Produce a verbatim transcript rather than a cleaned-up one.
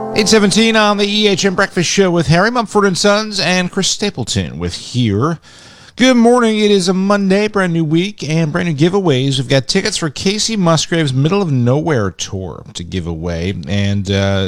eight seventeen on the E H M Breakfast Show with Harry Mumford and Sons and Chris Stapleton with Here. Good morning. It is a Monday, brand new week, and brand new giveaways. We've got tickets for Casey Musgrave's Middle of Nowhere tour to give away, and uh,